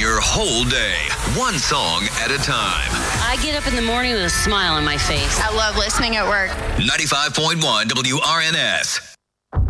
your whole day, one song at a time. I get up in the morning with a smile on my face. I love listening at work. 95.1 WRNS.